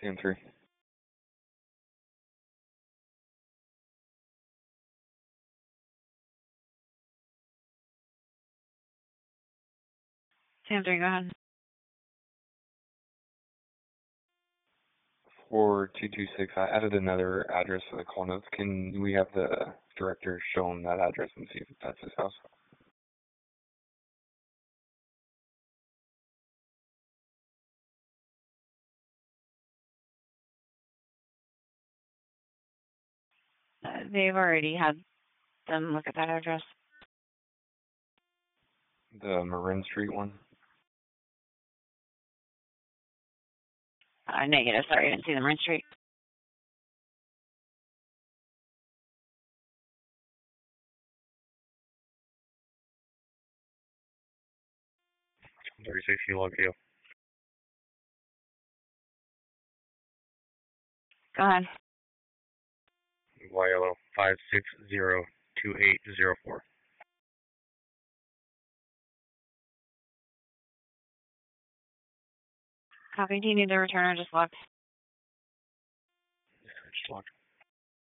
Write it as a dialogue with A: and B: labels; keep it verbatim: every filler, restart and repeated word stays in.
A: Stand three.
B: Stand three, go ahead.
A: For two two six, I added another address for the call notes. Can we have the director show him that address and see if that's his house?
B: Uh, they've already had them look at that address.
A: The Marin Street one?
B: Uh, negative, sorry, I didn't see the Marin Street.
A: thirty-six, you log you.
B: Go ahead.
A: Y L O five six zero two eight zero four.
B: Copy, do you need the returner just locked?
A: Just locked.